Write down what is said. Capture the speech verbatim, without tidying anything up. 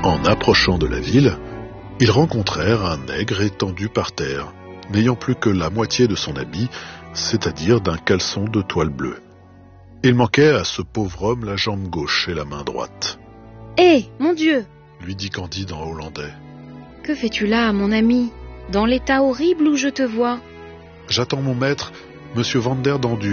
En approchant de la ville, ils rencontrèrent un nègre étendu par terre, n'ayant plus que la moitié de son habit, c'est-à-dire d'un caleçon de toile bleue. Il manquait à ce pauvre homme la jambe gauche et la main droite. « Hé, mon Dieu !» lui dit Candide en hollandais. « Que fais-tu là, mon ami, dans l'état horrible où je te vois ?» « J'attends mon maître, Monsieur Vanderdendur.